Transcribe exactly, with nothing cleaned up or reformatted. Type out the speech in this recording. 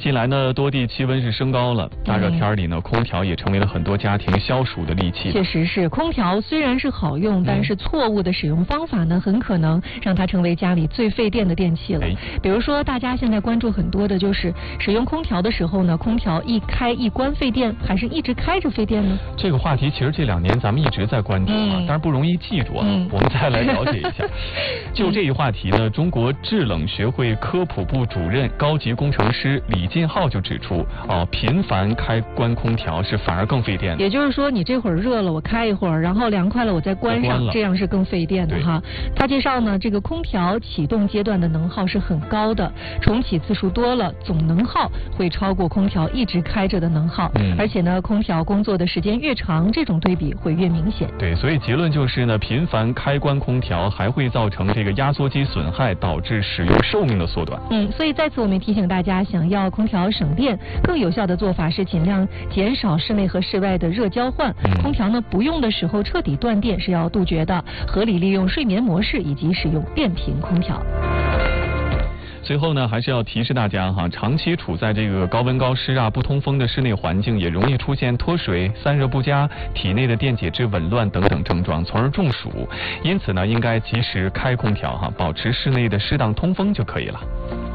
近来呢，多地气温是升高了，大热天里呢，空调也成为了很多家庭消暑的利器。 确实是，空调虽然是好用，但是错误的使用方法呢，很可能让它成为家里最费电的电器了。比如说，大家现在关注很多的就是使用空调的时候呢，空调一开一关费电，还是一直开着费电呢？ 这个话题其实这两年咱们一直在关注啊，嗯、但是不容易记住啊。嗯、我们再来了解一下。就这一话题呢，中国制冷学会科普部主任、高级工程师李进浩就指出，哦，频繁开关空调是反而更费电的。 也就是说，你这会儿热了，我开一会儿，然后凉快了，我再关上，这样是更费电的哈。他介绍呢，这个空调启动阶段的能耗是很高的，重启次数多了，总能耗会超过空调一直开着的能耗。嗯、而且呢，空调工作的时间越长，这种对比会越明显。 对，所以结论就是呢，频繁开关空调还会造成这个压缩机损害，导致使用寿命的缩短。 嗯，所以在此我们提醒大家，想要空调省电，更有效的做法是尽量减少室内和室外的热交换。嗯、空调呢不用的时候彻底断电是要杜绝的，合理利用睡眠模式以及使用变频空调。 最后呢，还是要提示大家哈，长期处在这个高温高湿啊、不通风的室内环境，也容易出现脱水、散热不佳、体内的电解质紊乱等等症状，从而中暑。因此呢，应该及时开空调哈，保持室内的适当通风就可以了。